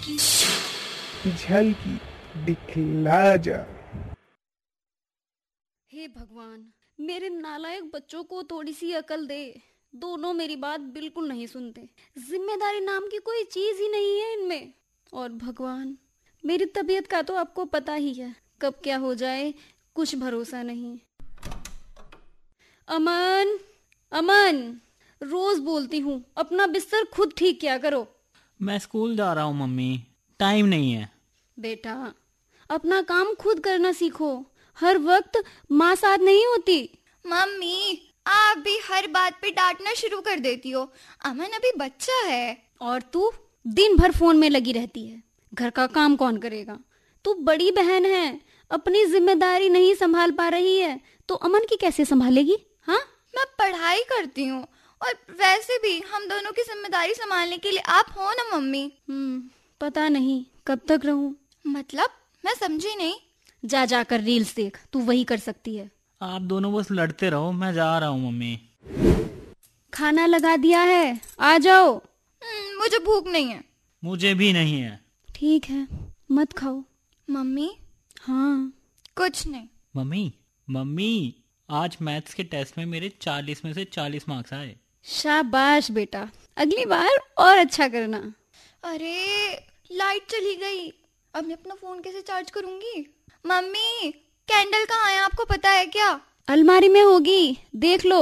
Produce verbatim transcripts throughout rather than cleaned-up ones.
झलकी दिखला जा। हे भगवान, मेरे नालायक बच्चों को थोड़ी सी अकल दे। दोनों मेरी बात बिल्कुल नहीं सुनते। जिम्मेदारी नाम की कोई चीज ही नहीं है इनमें। और भगवान, मेरी तबीयत का तो आपको पता ही है, कब क्या हो जाए कुछ भरोसा नहीं। अमन, अमन, रोज बोलती हूँ अपना बिस्तर खुद ठीक किया करो। मैं स्कूल जा रहा हूँ मम्मी, टाइम नहीं है। बेटा, अपना काम खुद करना सीखो। हर वक्त माँ साथ नहीं होती। मम्मी, आप भी हर बात पे डांटना शुरू कर देती हो। अमन अभी बच्चा है। और तू दिन भर फोन में लगी रहती है। घर का काम कौन करेगा? तू बड़ी बहन है, अपनी जिम्मेदारी नहीं संभाल पा रही है तो अमन की कैसे संभालेगी? हाँ, मैं पढ़ाई करती हूँ और वैसे भी हम दोनों की जिम्मेदारी संभालने के लिए आप हो ना मम्मी। हम्म पता नहीं कब तक रहूं। मतलब मैं समझी नहीं। जा जाकर रील्स देख, तू वही कर सकती है। आप दोनों बस लड़ते रहो, मैं जा रहा हूँ मम्मी। खाना लगा दिया है, आ जाओ। मुझे भूख नहीं है। मुझे भी नहीं है। ठीक है, मत खाओ। मम्मी? हाँ? कुछ नहीं। मम्मी, मम्मी, आज मैथ्स के टेस्ट में मेरे चालीस में से चालीस मार्क्स आए। शाबाश बेटा, अगली बार और अच्छा करना। अरे लाइट चली गई, अब मैं अपना फोन कैसे चार्ज करूंगी? मम्मी, कैंडल कहाँ है, आपको पता है क्या? अलमारी में होगी, देख लो।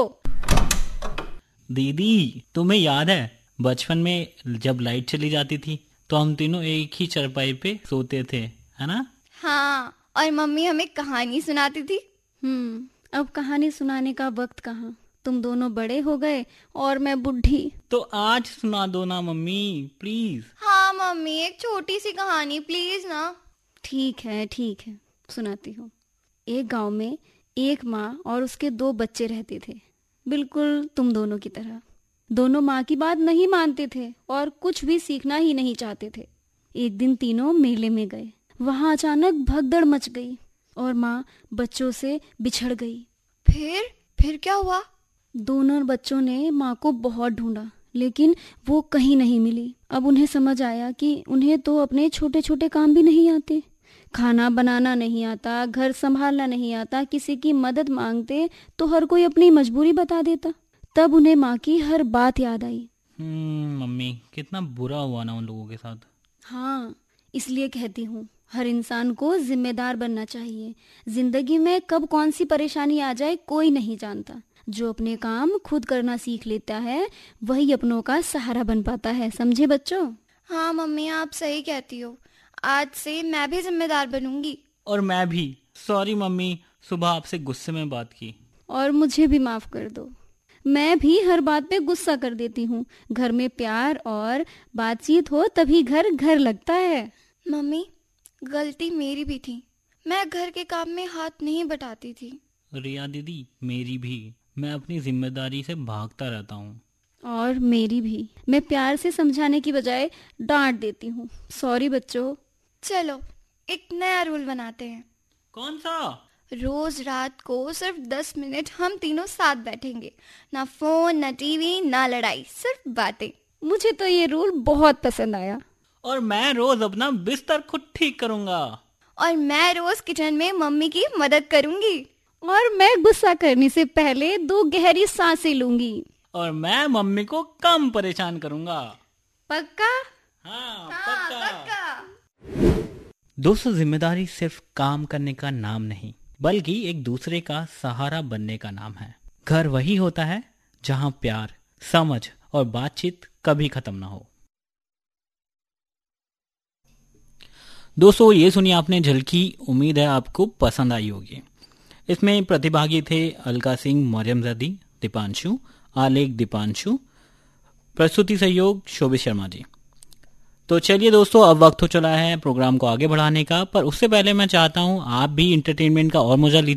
दीदी, तुम्हें याद है बचपन में जब लाइट चली जाती थी तो हम तीनों एक ही चारपाई पे सोते थे, है ना? हाँ, और मम्मी हमें कहानी सुनाती थी। हम्म अब कहानी सुनाने का वक्त कहाँ। तुम दोनों बड़े हो गए और मैं बुढ़ी। तो आज सुना दो ना मम्मी, प्लीज। हाँ मम्मी, एक छोटी सी कहानी प्लीज ना। ठीक है ठीक है, सुनाती हूँ। एक गांव में एक माँ और उसके दो बच्चे रहते थे, बिल्कुल तुम दोनों की तरह। दोनों माँ की बात नहीं मानते थे और कुछ भी सीखना ही नहीं चाहते थे। एक दिन तीनों मेले में गए। वहां अचानक भगदड़ मच गई और माँ बच्चों से बिछड़ गई। फिर फिर क्या हुआ? दोनों बच्चों ने माँ को बहुत ढूंढा, लेकिन वो कहीं नहीं मिली। अब उन्हें समझ आया कि उन्हें तो अपने छोटे छोटे काम भी नहीं आते। खाना बनाना नहीं आता, घर संभालना नहीं आता, किसी की मदद मांगते तो हर कोई अपनी मजबूरी बता देता। तब उन्हें माँ की हर बात याद आई। हम्म मम्मी, कितना बुरा हुआ ना उन लोगों के साथ। हाँ, इसलिए कहती हूँ हर इंसान को जिम्मेदार बनना चाहिए। जिंदगी में कब कौन सी परेशानी आ जाए कोई नहीं जानता। जो अपने काम खुद करना सीख लेता है वही अपनों का सहारा बन पाता है। समझे बच्चों? हाँ मम्मी, आप सही कहती हो। आज से मैं भी जिम्मेदार बनूंगी। और मैं भी। सॉरी मम्मी, सुबह आपसे गुस्से में बात की। और मुझे भी माफ कर दो। मैं भी हर बात पे गुस्सा कर देती हूँ। घर में प्यार और बातचीत हो तभी घर घर लगता है। मम्मी, गलती मेरी भी थी। मैं घर के काम में हाथ नहीं बटाती थी। रिया दीदी, मेरी भी। मैं अपनी जिम्मेदारी से भागता रहता हूँ। और मेरी भी। मैं प्यार से समझाने की बजाय डांट देती हूँ। सॉरी बच्चों। चलो एक नया रूल बनाते हैं। कौन सा? रोज रात को सिर्फ दस मिनट हम तीनों साथ बैठेंगे। ना फोन, ना टीवी, ना लड़ाई, सिर्फ बातें। मुझे तो ये रूल बहुत पसंद आया। और मैं रोज अपना बिस्तर खुद ठीक करूंगा। और मैं रोज किचन में मम्मी की मदद करूंगी। और मैं गुस्सा करने से पहले दो गहरी सांसें लूंगी। और मैं मम्मी को कम परेशान करूंगा। पक्का? हाँ, हाँ, पक्का। पक्का। दोस्तों, जिम्मेदारी सिर्फ काम करने का नाम नहीं, बल्कि एक दूसरे का सहारा बनने का नाम है। घर वही होता है जहां प्यार, समझ और बातचीत कभी खत्म ना हो। दोस्तों, ये सुनिए आपने झलकी। उम्मीद है आपको पसंद आई होगी। इसमें प्रतिभागी थे अलका सिंह, मरियम जदी, दीपांशु, आलेख दीपांशु, प्रस्तुति सहयोग शोभित शर्मा जी। तो चलिए दोस्तों, अब वक्त हो चला है प्रोग्राम को आगे बढ़ाने का। पर उससे पहले मैं चाहता हूं आप भी इंटरटेनमेंट का और मजा लीजिए।